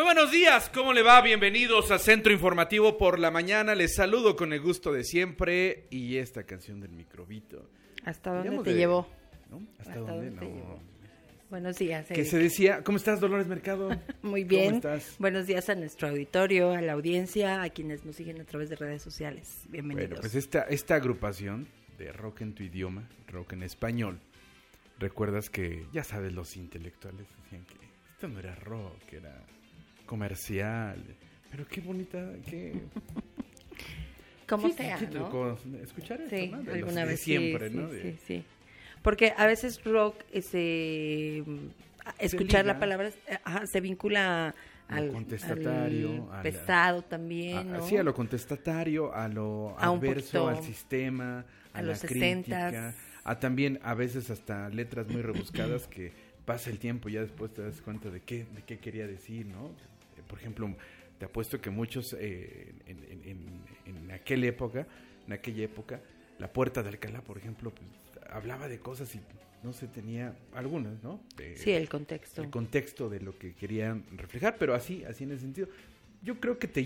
buenos días, ¿cómo le va? Bienvenidos a Centro Informativo por la mañana. Les saludo con el gusto de siempre. Y esta canción del microbito. ¿Hasta dónde te llevó? ¿No? ¿Hasta dónde? No. Llevó? Buenos días. Que se decía, ¿cómo estás, Dolores Mercado? Muy bien. ¿Cómo estás? Buenos días a nuestro auditorio, a la audiencia, a quienes nos siguen a través de redes sociales. Bienvenidos. Bueno, pues esta agrupación de rock en tu idioma, rock en español, recuerdas que, ya sabes, los intelectuales decían que esto no era rock, era comercial, pero qué bonita, qué... Como sí, sea, sí, ¿no? Escuchar eso, Sí, ¿no? De alguna los de vez siempre, sí, ¿no? sí. Porque a veces rock, escuchar liga. la palabra, se vincula Lo contestatario, al pesado también, ¿no? Sí, a lo contestatario, a lo A un adverso, poquito, al sistema, a la los crítica, 60s. a también a veces hasta letras muy rebuscadas que pasa el tiempo y ya después te das cuenta de qué quería decir, ¿no? Por ejemplo, te apuesto que muchos en aquella época, La Puerta de Alcalá, por ejemplo, pues, hablaba de cosas y no se tenía algunas, ¿no? Sí, el contexto. El contexto de lo que querían reflejar, pero así en ese sentido. Yo creo que te